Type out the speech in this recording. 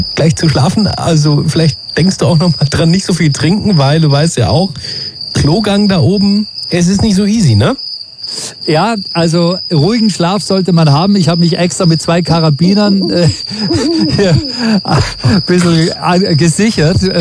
gleich zu schlafen. Also vielleicht denkst du auch noch mal dran, nicht so viel trinken, weil du weißt ja auch, Klogang da oben, es ist nicht so easy, ne? Ja, also ruhigen Schlaf sollte man haben. Ich habe mich extra mit 2 Karabinern ein bisschen gesichert.